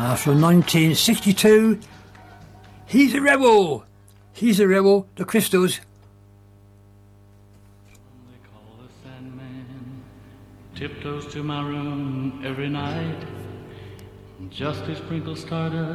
From 1962, He's a Rebel. He's a Rebel, the Crystals. They call the Sandman, tiptoes to my room every night, just to sprinkle stardust